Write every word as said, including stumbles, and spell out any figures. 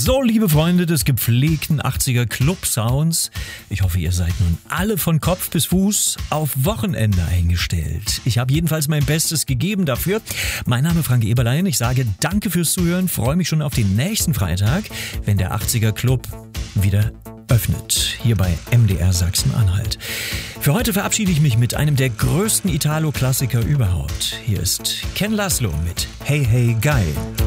So, liebe Freunde des gepflegten achtziger Club Sounds, ich hoffe, ihr seid nun alle von Kopf bis Fuß auf Wochenende eingestellt. Ich habe jedenfalls mein Bestes gegeben dafür. Mein Name ist Frank Eberlein. Ich sage danke fürs Zuhören, freue mich schon auf den nächsten Freitag, wenn der achtziger Club wieder öffnet, hier bei M D R Sachsen-Anhalt. Für heute verabschiede ich mich mit einem der größten Italo-Klassiker überhaupt. Hier ist Ken Laszlo mit Hey Hey Guy.